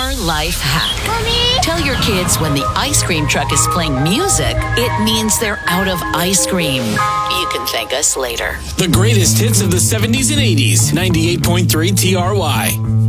Car life hack. Mommy? Tell your kids when the ice cream truck is playing music, it means they're out of ice cream. You can thank us later. The greatest hits of the 70s and 80s. 98.3 TRY.